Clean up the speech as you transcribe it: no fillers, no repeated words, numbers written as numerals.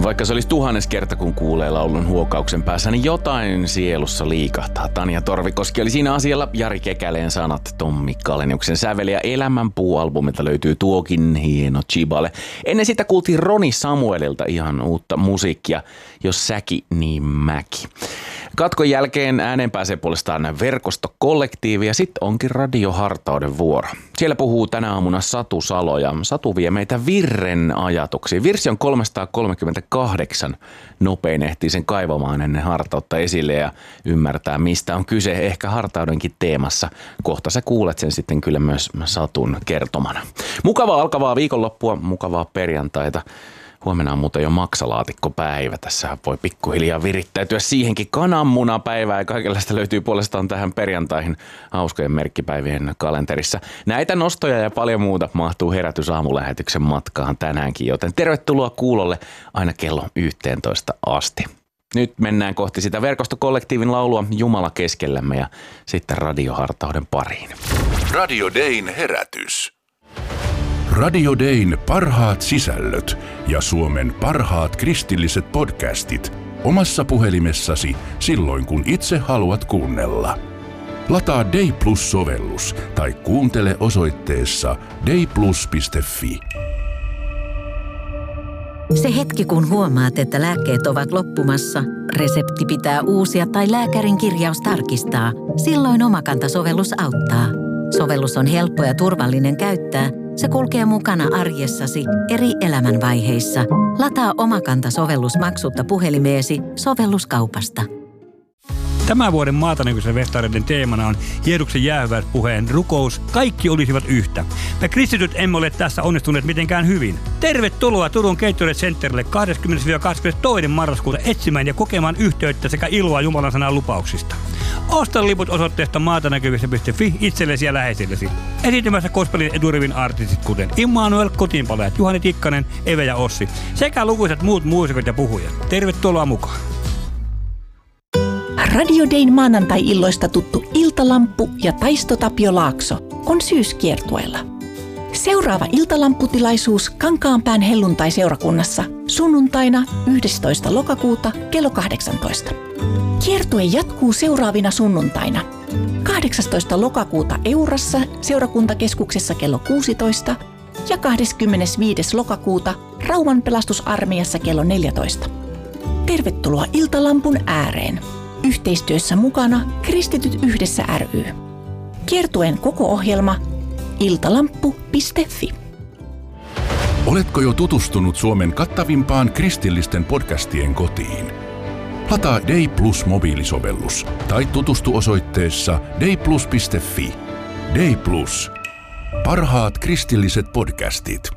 Vaikka se olisi 1000 kerta, kun kuulee laulun huokauksen päässä, niin jotain sielussa liikahtaa. Tanja Torvikoski oli siinä asialla. Jari Kekäleen sanat, Tommi Kaleniuksen säveli ja Elämänpuu-albumilta löytyy tuokin hieno chibale. Ennen sitä kuultiin Roni Samuelilta ihan uutta musiikkia, jos säki niin mäki. Katkon jälkeen ääneen pääsee puolestaan verkostokollektiivi ja sitten onkin radiohartauden vuoro. Siellä puhuu tänä aamuna Satu Salo ja Satu vie meitä Virren ajatuksiin. Virsi on 338, nopein ehtii sen kaivamaan ennen hartautta esille ja ymmärtää mistä on kyse ehkä hartaudenkin teemassa. Kohta sä kuulet sen sitten kyllä myös Satun kertomana. Mukavaa alkavaa viikonloppua, mukavaa perjantaita. Huomenna on muuten jo maksalaatikkopäivä. Tässä voi pikkuhiljaa virittäytyä siihenkin. Kananmunapäivää ja kaikenlaista löytyy puolestaan tähän perjantaihin hauskojen merkkipäivien kalenterissa. Näitä nostoja ja paljon muuta mahtuu Herätys-aamulähetyksen matkaan tänäänkin, joten tervetuloa kuulolle aina kello 11 asti. Nyt mennään kohti sitä verkostokollektiivin laulua Jumala keskellämme ja sitten radiohartauden pariin. Radio Dayn herätys. Radio Dayn parhaat sisällöt ja Suomen parhaat kristilliset podcastit omassa puhelimessasi silloin, kun itse haluat kuunnella. Lataa Day Plus-sovellus tai kuuntele osoitteessa dayplus.fi. Se hetki, kun huomaat, että lääkkeet ovat loppumassa, resepti pitää uusia tai lääkärin kirjaus tarkistaa, silloin Omakanta-sovellus auttaa. Sovellus on helppo ja turvallinen käyttää. Se kulkee mukana arjessasi eri elämänvaiheissa. Lataa Omakanta-sovellus maksutta puhelimeesi sovelluskaupasta. Tämän vuoden Maatanäkyisen festareiden teemana on Jeesuksen jäähyväispuheen rukous. Kaikki olisivat yhtä. Me kristityt emme ole tässä onnistuneet mitenkään hyvin. Tervetuloa Turun Gatorade Centerille 20-22. marraskuuta etsimään ja kokemaan yhteyttä sekä iloa Jumalan sanan lupauksista. Osta liput osoitteesta maatanäkyvissä.fi itsellesi ja läheisillesi. Esiintymässä gospelin eturivin artistit kuten Immanuel, Kotiinpalajat, Juhani Tikkanen, Eve ja Ossi sekä lukuisat muut muusikot ja puhujat. Tervetuloa mukaan. Radio Dayn maanantai-illoista tuttu Iltalamppu ja Taisto Tapio Laakso on syyskiertueella. Seuraava iltalampputilaisuus Kankaanpään helluntai-seurakunnassa sunnuntaina 11. lokakuuta kello 18. Kiertue jatkuu seuraavina sunnuntaina 18. lokakuuta Eurassa seurakuntakeskuksessa kello 16 ja 25. lokakuuta Rauman pelastusarmeijassa kello 14. Tervetuloa Iltalampun ääreen. Yhteistyössä mukana Kristityt yhdessä ry. Kiertueen koko ohjelma iltalamppu.fi. Oletko jo tutustunut Suomen kattavimpaan kristillisten podcastien kotiin? Lataa Day Plus mobiilisovellus tai tutustu osoitteessa dayplus.fi. Day Plus. Parhaat kristilliset podcastit.